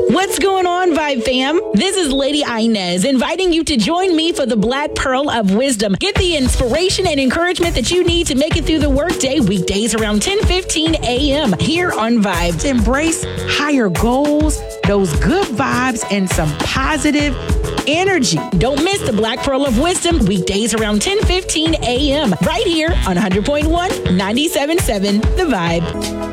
What's going on, Vibe fam? This is Lady Inez inviting you to join me for the Black Pearl of Wisdom. Get the inspiration and encouragement that you need to make it through the workday weekdays around 10:15 a.m. here on Vibe. Embrace higher goals, those good vibes, and some positive energy. Don't miss the Black Pearl of Wisdom weekdays around 10:15 a.m. right here on 100.1, 97.7 The Vibe.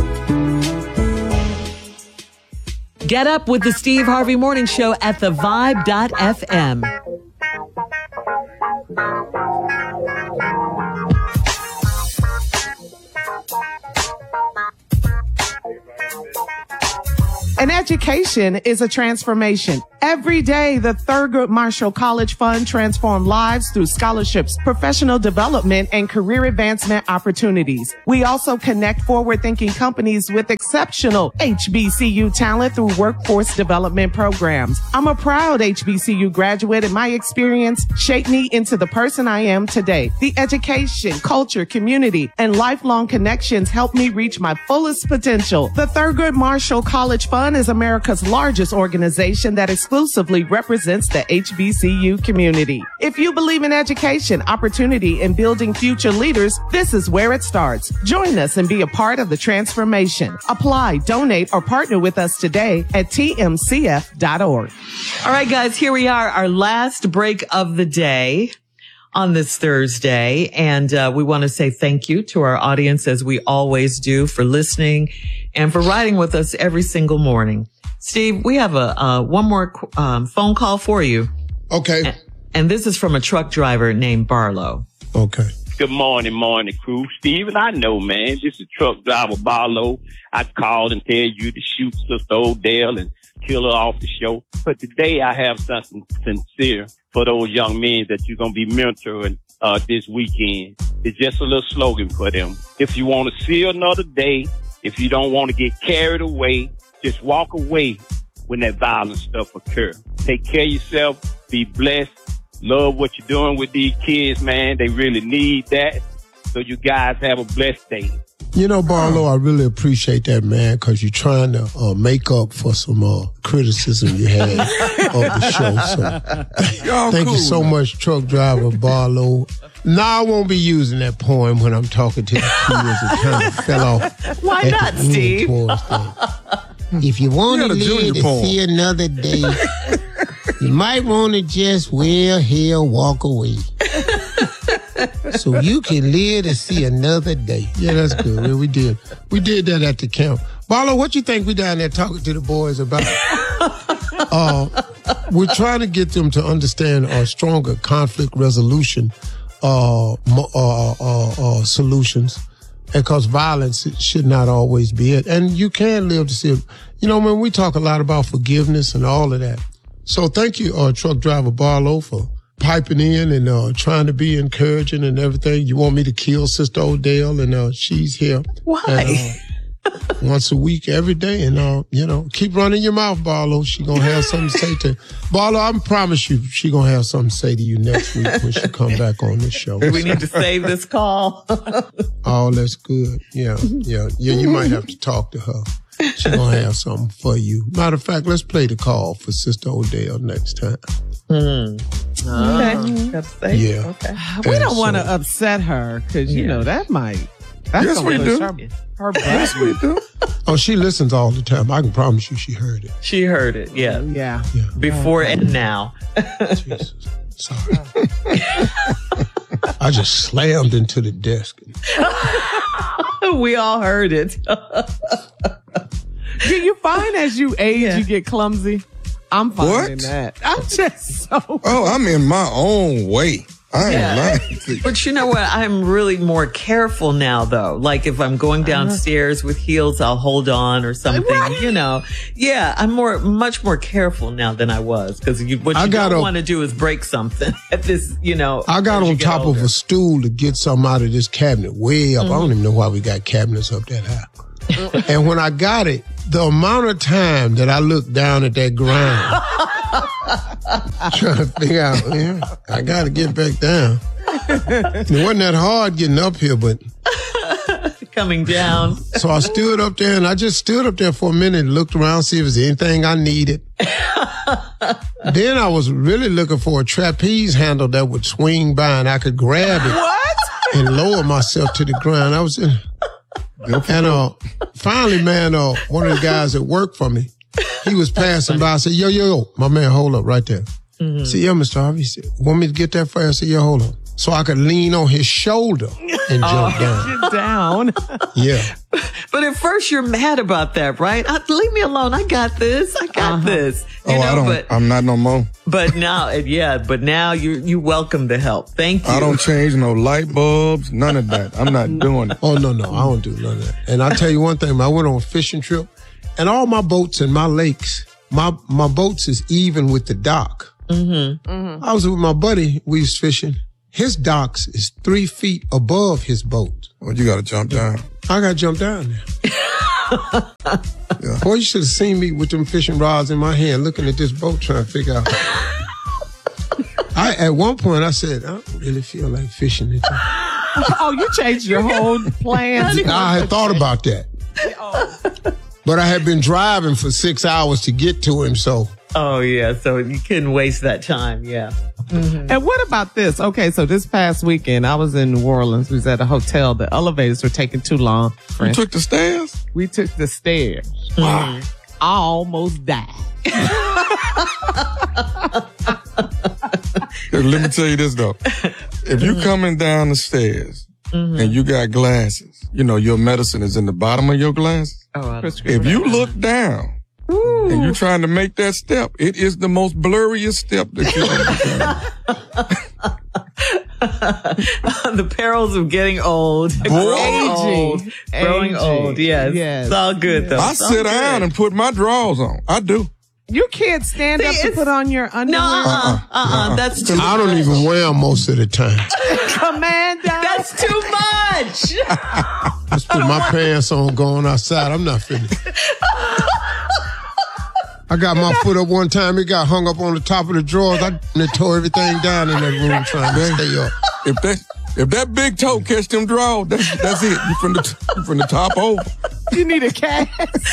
Get up with the Steve Harvey Morning Show at thevibe.fm. An education is a transformation. Every day, the Thurgood Marshall College Fund transforms lives through scholarships, professional development, and career advancement opportunities. We also connect forward-thinking companies with exceptional HBCU talent through workforce development programs. I'm a proud HBCU graduate, and my experience shaped me into the person I am today. The education, culture, community, and lifelong connections helped me reach my fullest potential. The Thurgood Marshall College Fund is America's largest organization that exclusively represents the HBCU community. If you believe in education, opportunity, and building future leaders, this is where it starts. Join us and be a part of the transformation. Apply, donate, or partner with us today at tmcf.org. All right, guys, here we are, our last break of the day on this Thursday. And we want to say thank you to our audience, as we always do, for listening and for riding with us every single morning. Steve, we have one more phone call for you. Okay. And this is from a truck driver named Barlow. Okay. Good morning, crew. Steven, I know, man. This is truck driver Barlow. I called and tell you to shoot Sister Odell and kill her off the show. But today I have something sincere for those young men that you're going to be mentoring this weekend. It's just a little slogan for them. If you want to see another day, if you don't want to get carried away, just walk away when that violent stuff occurs. Take care of yourself. Be blessed. Love what you're doing with these kids, man. They really need that. So you guys have a blessed day. You know, Barlow, I really appreciate that, man, because you're trying to make up for some criticism you had of the show. So thank you so much, truck driver Barlow. No, I won't be using that poem when I'm talking to the kids. It kind of fell off. Why not, Steve? If you want to live to see another day, you might want to just, walk away. So you can live to see another day. Yeah, that's good. We did that at the camp. Barlow, what you think we down there talking to the boys about? We're trying to get them to understand a stronger conflict resolution solutions, because violence should not always be it. And you can live to see it. You know, when we talk a lot about forgiveness and all of that. So thank you, truck driver Barlow, for piping in and trying to be encouraging and everything. You want me to kill Sister Odell, and she's here. Why? And, once a week, every day, and keep running your mouth, Barlow. She gonna have something to say to Barlow. I promise you, she gonna have something to say to you next week when she come back on this show. We need to save this call. Oh, that's good. Yeah. You might have to talk to her. She gonna have something for you. Matter of fact, let's play the call for Sister Odell next time. Okay. Yeah. Okay. We don't want to upset her, because that might. Yes, we do. Her yes, we do. Oh, she listens all the time. I can promise you she heard it. She heard it, yeah. Yeah. Before and now. Jesus. Sorry. I just slammed into the desk. We all heard it. Do you find as you age, you get clumsy? I'm finding that. I'm just so... Oh, I'm in my own way. I ain't lying. But you know what? I'm really more careful now, though. Like if I'm going downstairs with heels, I'll hold on or something. Right. Yeah, I'm much more careful now than I was, because what you don't want to do is break something at this. I got on top of a stool to get something out of this cabinet way up. I don't even know why we got cabinets up that high. And when I got it, the amount of time that I looked down at that ground, trying to figure out, I got to get back down. It wasn't that hard getting up here, but coming down. So I stood up there, and I just stood up there for a minute and looked around, see if there's anything I needed. Then I was really looking for a trapeze handle that would swing by and I could grab it. What? And lower myself to the ground. I was in. And finally, man, one of the guys that worked for me, he was passing by. I said, yo, my man, hold up right there. Mm-hmm. I said, yeah, Mr. Harvey. He said, want me to get that for you? I said, yeah, hold up. So I could lean on his shoulder and jump down. Get down. Yeah. But at first you're mad about that, right? Leave me alone. I got this. I got this. I'm not no more. But now, you welcome the help. Thank you. I don't change no light bulbs, none of that. I'm not doing it. Oh, no, I don't do none of that. And I'll tell you one thing, I went on a fishing trip, and all my boats and my lakes, my boats is even with the dock. Mm-hmm. Mm-hmm. I was with my buddy, we was fishing. His docks is 3 feet above his boat. Well, you got to jump down. I got to jump down there. Yeah. Boy, you should have seen me with them fishing rods in my hand looking at this boat trying to figure out. At one point, I said, I don't really feel like fishing today. Oh, you changed your whole plans. I had thought about that. But I had been driving for 6 hours to get to him, so. Oh, yeah. So you couldn't waste that time. Yeah. Mm-hmm. And what about this? Okay, so this past weekend, I was in New Orleans. We was at a hotel. The elevators were taking too long. You took the stairs? We took the stairs. Wow. I almost died. Let me tell you this, though. If you coming down the stairs and you got glasses, your medicine is in the bottom of your glasses. Oh, if you look down, and you're trying to make that step, it is the most blurriest step that you can. The perils of getting old. Growing old, yes. It's all good, though. I sit down and put my drawers on. I do. You can't stand up to put on your underwear. No, that's too much. I don't even wear them most of the time. Commander. That's too much. Just put my pants on going outside. I'm not finished. I got my foot up one time. It got hung up on the top of the drawers. I tore everything down in that room trying to stay up. If that big toe catch them drawers, that's it. You from the top over. You need a cast.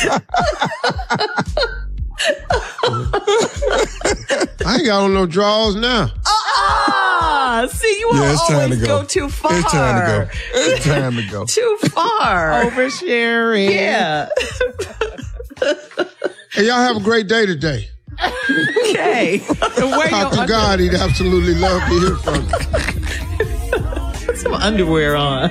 I ain't got on no drawers now. See, you always go too far. It's time to go. Too far. Oversharing. Yeah. Hey, y'all have a great day today. Okay. Talk to God. He'd absolutely love to hear from you. Put some underwear on.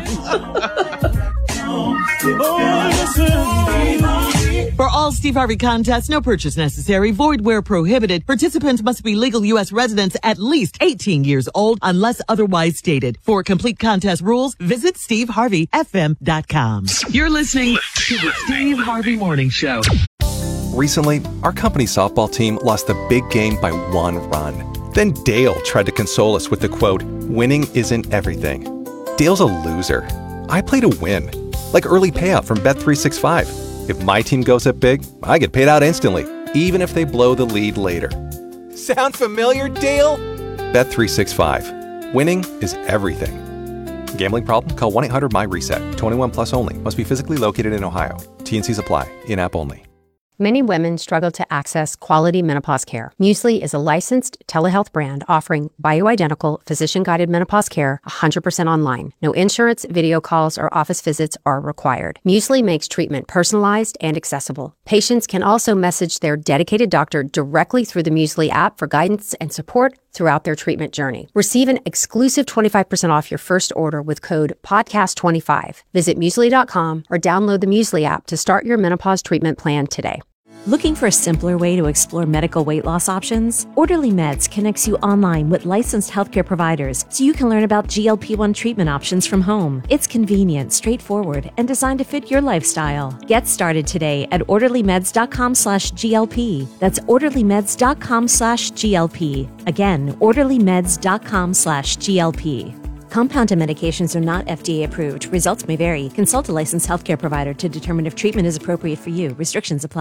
For all Steve Harvey contests, no purchase necessary, void where prohibited. Participants must be legal U.S. residents at least 18 years old unless otherwise stated. For complete contest rules, visit SteveHarveyFM.com. You're listening to the Steve Harvey Morning Show. Recently, our company softball team lost the big game by 1 run. Then Dale tried to console us with the quote, "Winning isn't everything." Dale's a loser. I play to win. Like early payout from Bet365. If my team goes up big, I get paid out instantly, even if they blow the lead later. Sound familiar, Dale? Bet365. Winning is everything. Gambling problem? Call 1-800-MY-RESET. 21 plus only. Must be physically located in Ohio. T&Cs apply. In-app only. Many women struggle to access quality menopause care. Muesli is a licensed telehealth brand offering bioidentical, physician-guided menopause care 100% online. No insurance, video calls, or office visits are required. Muesli makes treatment personalized and accessible. Patients can also message their dedicated doctor directly through the Muesli app for guidance and support throughout their treatment journey. Receive an exclusive 25% off your first order with code PODCAST25. Visit Muesli.com or download the Muesli app to start your menopause treatment plan today. Looking for a simpler way to explore medical weight loss options? Orderly Meds connects you online with licensed healthcare providers so you can learn about GLP-1 treatment options from home. It's convenient, straightforward, and designed to fit your lifestyle. Get started today at orderlymeds.com/GLP. That's orderlymeds.com/GLP. Again, orderlymeds.com/GLP. Compounded medications are not FDA approved. Results may vary. Consult a licensed healthcare provider to determine if treatment is appropriate for you. Restrictions apply.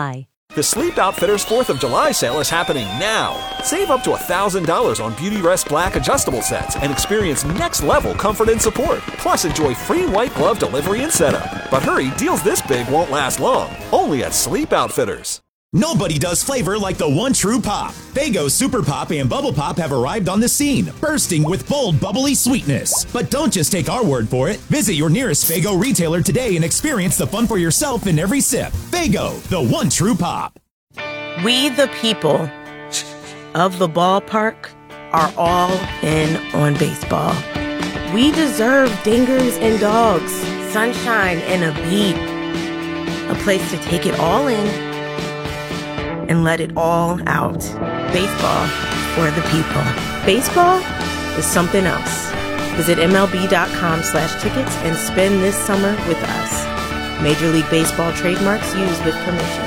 The Sleep Outfitters 4th of July sale is happening now. Save up to $1,000 on Beautyrest Black adjustable sets and experience next-level comfort and support. Plus, enjoy free white glove delivery and setup. But hurry, deals this big won't last long. Only at Sleep Outfitters. Nobody does flavor like the one true pop. Faygo Super Pop and Bubble Pop have arrived on the scene, bursting with bold, bubbly sweetness. But don't just take our word for it. Visit your nearest Faygo retailer today and experience the fun for yourself in every sip. Faygo, the one true pop. We, the people of the ballpark, are all in on baseball. We deserve dingers and dogs, sunshine and a beat, a place to take it all in and let it all out. Baseball for the people. Baseball is something else. Visit MLB.com/tickets and spend this summer with us. Major League Baseball trademarks used with permission.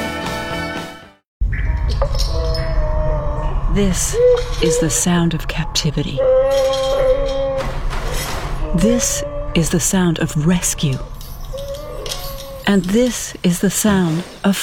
This is the sound of captivity. This is the sound of rescue. And this is the sound of